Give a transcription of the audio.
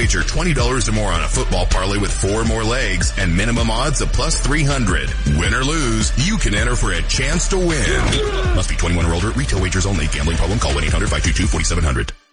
Wager $20 or more on a football parlay with 4 more legs and minimum odds of plus 300. Win or lose, you can enter for a chance to win. Must be 21 or older. Retail wagers only. Gambling problem? Call 1-800-522-4700.